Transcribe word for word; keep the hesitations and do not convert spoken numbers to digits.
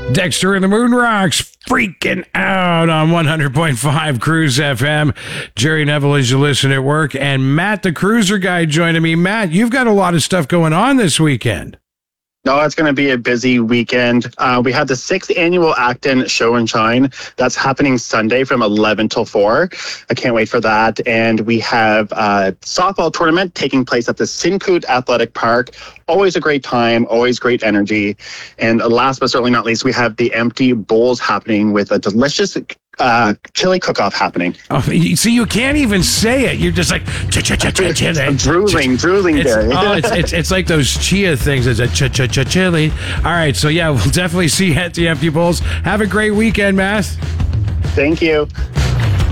Dexter and the Moon Rocks freaking out on one hundred point five Cruise F M. Jerry Neville as you listen at work, and Matt the Cruiser Guy joining me. Matt, you've got a lot of stuff going on this weekend. No, it's going to be a busy weekend. Uh, we have the sixth annual Acton Show and Shine. That's happening Sunday from eleven till four. I can't wait for that. And we have a softball tournament taking place at the Sincoot Athletic Park. Always a great time, always great energy. And last but certainly not least, we have the Empty Bowls happening with a delicious uh, chili cook-off happening. Oh, you see, you can't even say it. You're just like, ch-ch-ch-ch-chili. I'm drooling, drooling, It's, Gary. oh, it's, it's, it's like those chia things. It's a ch-ch-ch-chili. All right, so yeah, we'll definitely see you at the Empty Bowls. Have a great weekend, Matt. Thank you.